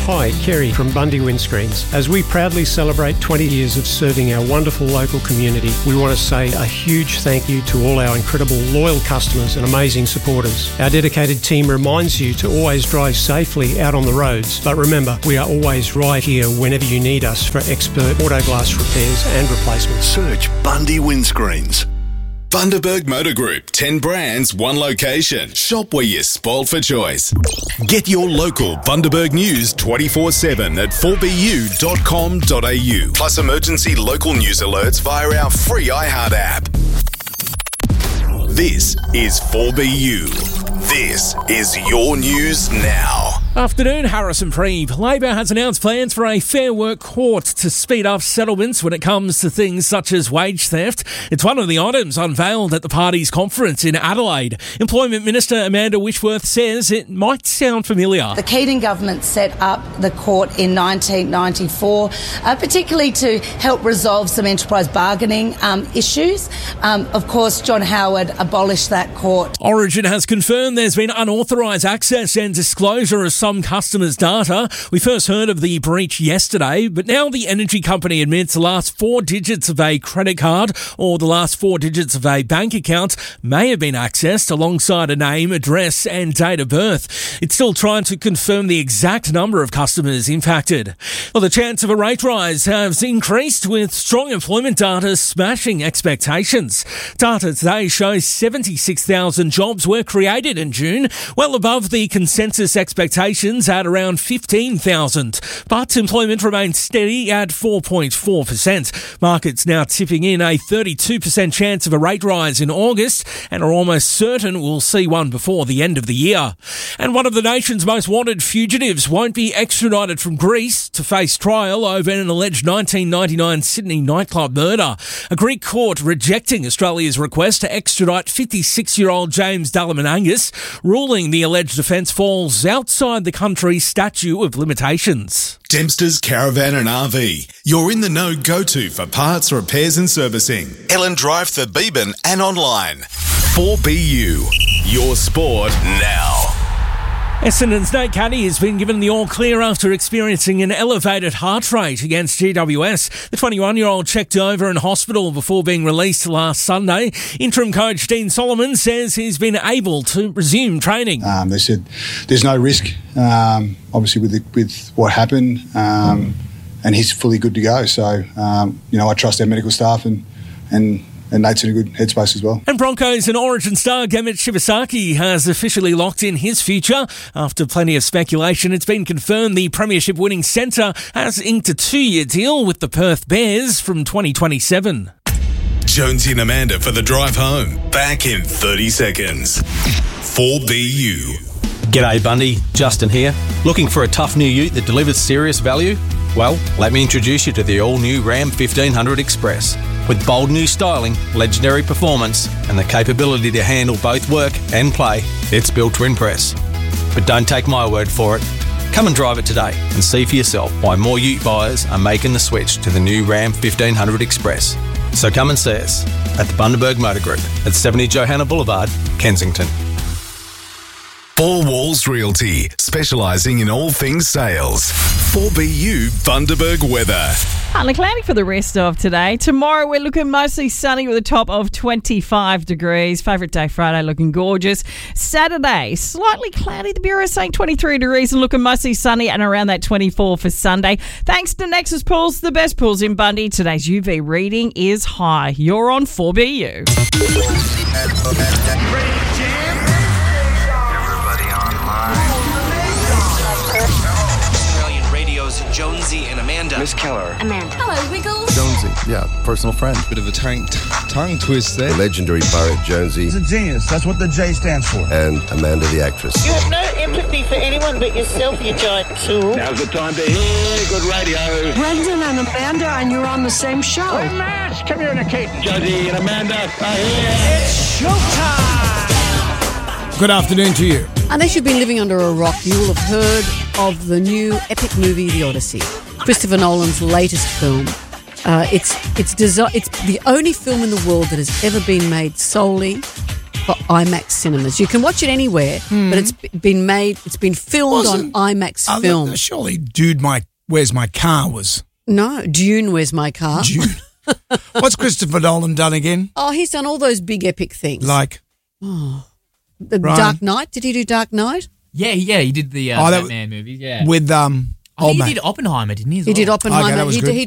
Hi, Kerry from Bundy Windscreens. As we proudly celebrate 20 years of serving our wonderful local community, we want to say a huge thank you to all our incredible loyal customers and amazing supporters. Our dedicated team reminds you to always drive safely out on the roads, but remember, we are always right here whenever you need us for expert auto glass repairs and replacements. Search Bundy Windscreens. Bundaberg Motor Group, 10 brands, 1 location. Shop where you're spoiled for choice. Get your local Bundaberg news 24/7 at 4bu.com.au. Plus emergency local news alerts via our free iHeart app. This is 4BU. This is your news now. Afternoon, Harrison Preeve. Labor has announced plans for a Fair Work Court to speed up settlements when it comes to things such as wage theft. It's one of the items unveiled at the party's conference in Adelaide. Employment Minister Amanda Whitworth says it might sound familiar. The Keating government set up the court in 1994, particularly to help resolve some enterprise bargaining issues. Of course, John Howard abolished that court. Origin has confirmed there's been unauthorised access and disclosure of some customers' data. We first heard of the breach yesterday, but now the energy company admits the last 4 digits of a credit card or the last 4 digits of a bank account may have been accessed alongside a name, address and date of birth. It's still trying to confirm the exact number of customers impacted. Well, the chance of a rate rise has increased with strong employment data smashing expectations. Data today shows 76,000 jobs were created in June, well above the consensus expectations at around 15,000. But employment remains steady at 4.4%. Markets now tipping in a 32% chance of a rate rise in August and are almost certain we'll see one before the end of the year. And one of the nation's most wanted fugitives won't be extradited from Greece to face trial over an alleged 1999 Sydney nightclub murder. A Greek court rejecting Australia's request to extradite 56-year-old James Dalamanangas, ruling the alleged offence falls outside the country's statute of limitations. Dempster's Caravan and RV. You're in the know go-to for parts, repairs and servicing. Ellen Drive, Thurbeban and online. 4BU. Your sport now. Essendon's Nate Caddy has been given the all-clear after experiencing an elevated heart rate against GWS. The 21-year-old checked over in hospital before being released last Sunday. Interim coach Dean Solomon says he's been able to resume training. They said there's no risk, obviously, with what happened, and he's fully good to go. So, I trust our medical staff and Nate's in a good headspace as well. And Broncos and Origin star Gemmet Shibasaki has officially locked in his future. After plenty of speculation, it's been confirmed the premiership winning centre has inked a 2-year deal with the Perth Bears from 2027. Jonesy and Amanda for the drive home. Back in 30 seconds. 4BU. G'day Bundy, Justin here. Looking for a tough new ute that delivers serious value? Well, let me introduce you to the all-new Ram 1500 Express. With bold new styling, legendary performance and the capability to handle both work and play, it's built to impress. But don't take my word for it. Come and drive it today and see for yourself why more ute buyers are making the switch to the new Ram 1500 Express. So come and see us at the Bundaberg Motor Group at 70 Johanna Boulevard, Kensington. Four Walls Realty, specialising in all things sales. 4BU Bundaberg weather. Partly cloudy for the rest of today. Tomorrow we're looking mostly sunny with a top of 25 degrees. Favourite day Friday looking gorgeous. Saturday, slightly cloudy. The Bureau saying 23 degrees and looking mostly sunny and around that 24 for Sunday. Thanks to Nexus Pools, the best pools in Bundy. Today's UV reading is high. You're on 4BU. Jonesy and Amanda. Miss Keller. Amanda. Hello, Wiggles. Jonesy, yeah, personal friend. Bit of a tongue twist there. The legendary Barrett Jonesy. He's a genius. That's what the J stands for. And Amanda the actress. You have no empathy for anyone but yourself, you giant tool. Now's the time to hear good radio. Brendan and Amanda, and you're on the same show. Hey, Matt, come here, Kate. Jonesy and Amanda are here. It's showtime. Good afternoon to you. Unless you've been living under a rock, you will have heard of the new epic movie, The Odyssey, Christopher Nolan's latest film. It's the only film in the world that has ever been made solely for IMAX cinemas. You can watch it anywhere, but it's been filmed on IMAX film. Surely Dude, Where's My Car was. No, Dune, Where's My Car? Dune. What's Christopher Nolan done again? Oh, he's done all those big epic things. Like? The Dark Knight. Did he do Dark Knight? Yeah, he did the Batman movie. Yeah. With I think he did Oppenheimer, didn't he? He did Oppenheimer. Okay, that was good. He